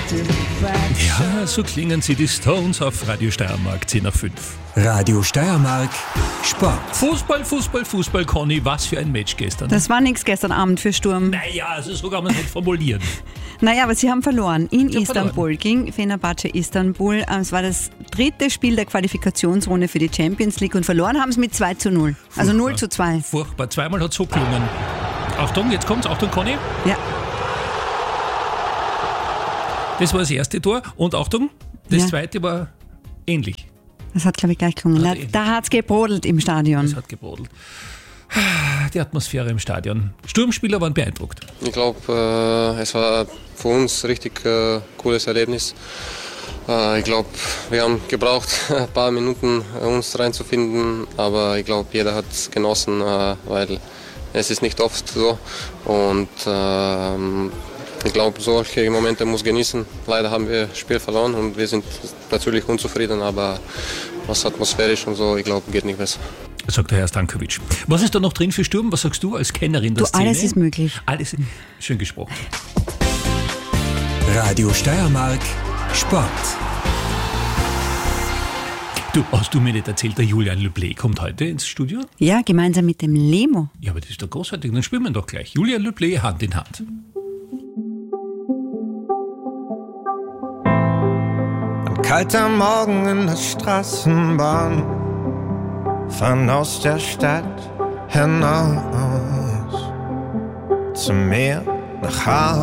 Ja, so klingen sie, die Stones auf Radio Steiermark 10 nach 5. Radio Steiermark Sport. Fußball, Conny, was für ein Match gestern. Das war nichts gestern Abend für Sturm. Naja, also so kann man es nicht formulieren. Naja, aber sie haben verloren in Sie haben Istanbul gegen Fenerbahce Istanbul. Es war das dritte Spiel der Qualifikationsrunde für die Champions League und verloren haben sie mit 2:0. Also 0:2. Furchtbar, zweimal hat es so gelungen. Achtung, jetzt kommt's, Achtung Conny. Ja. Das war das erste Tor und Achtung, das Ja. zweite war ähnlich. Das hat, glaube ich, gleich gelungen. Hat Da hat es gebrodelt im Stadion. Es hat gebrodelt. Die Atmosphäre im Stadion. Sturmspieler waren beeindruckt. Ich glaube, es war für uns ein richtig cooles Erlebnis. Ich glaube, wir haben gebraucht, ein paar Minuten uns reinzufinden, aber ich glaube, jeder hat es genossen, weil es ist nicht oft so. Und ich glaube, solche Momente muss genießen. Leider haben wir das Spiel verloren und wir sind natürlich unzufrieden, aber was atmosphärisch und so, ich glaube, geht nicht besser. Sagt der Herr Stankovic. Was ist da noch drin für Sturm? Was sagst du als Kennerin der Szene? Alles ist möglich. Alles schön gesprochen. Radio Steiermark Sport. Du, hast du mir nicht erzählt, der Julian Leblé kommt heute ins Studio? Ja, gemeinsam mit dem Lemo. Ja, aber das ist doch großartig, dann spielen wir doch gleich. Julian Leblé Hand in Hand. Ein kalter Morgen in der Straßenbahn, fahren aus der Stadt hinaus zum Meer nach Hause.